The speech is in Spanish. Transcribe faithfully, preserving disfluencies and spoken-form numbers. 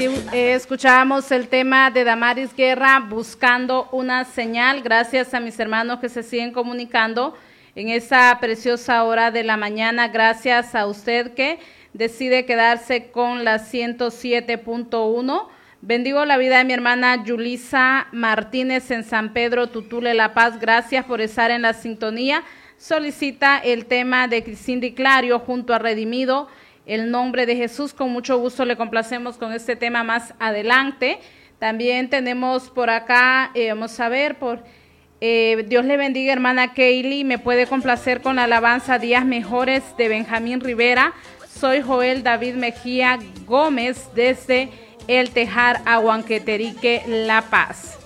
Eh, escuchábamos el tema de Damaris Guerra, buscando una señal. Gracias a mis hermanos que se siguen comunicando en esa preciosa hora de la mañana. Gracias a usted que decide quedarse con la ciento siete punto uno. Bendigo la vida de mi hermana Yulisa Martínez en San Pedro Tutule, La Paz. Gracias por estar en la sintonía. Solicita el tema de Cindy Clario junto a Redimido, el nombre de Jesús. Con mucho gusto le complacemos con este tema más adelante. También tenemos por acá, eh, vamos a ver, por eh, Dios le bendiga, hermana Kaylee. Me puede complacer con la alabanza Días Mejores de Benjamín Rivera. Soy Joel David Mejía Gómez desde El Tejar, Aguanqueterique, La Paz.